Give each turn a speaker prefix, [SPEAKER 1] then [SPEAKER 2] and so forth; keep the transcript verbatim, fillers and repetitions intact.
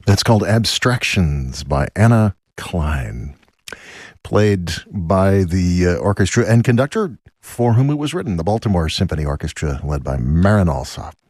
[SPEAKER 1] It's called Abstractions by Anna Klein, played by the uh, orchestra and conductor for whom it was written, the Baltimore Symphony Orchestra, led by Marin Alsop.